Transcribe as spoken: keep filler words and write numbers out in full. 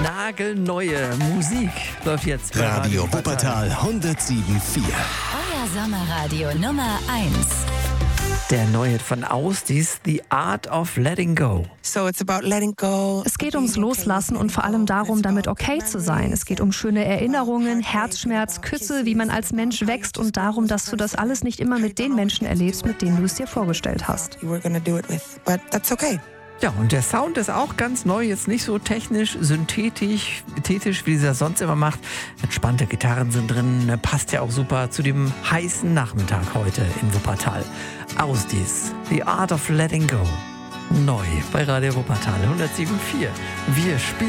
Nagelneue Musik läuft jetzt bei Radio Wuppertal hundertsieben Komma vier. Euer Sommerradio Nummer eins. Der neue von Austis, The Art of Letting Go. So it's about letting go. Es geht ums Loslassen und vor allem darum, damit okay zu sein. Es geht um schöne Erinnerungen, Herzschmerz, Küsse, wie man als Mensch wächst und darum, dass du das alles nicht immer mit den Menschen erlebst, mit denen du es dir vorgestellt hast. You were gonna do it with, but that's okay. Ja, und der Sound ist auch ganz neu, jetzt nicht so technisch, synthetisch, synthetisch wie dieser sonst immer macht. Entspannte Gitarren sind drin, passt ja auch super zu dem heißen Nachmittag heute in Wuppertal. Austis, The Art of Letting Go. Neu bei Radio Wuppertal hundertsieben Komma vier. Wir spielen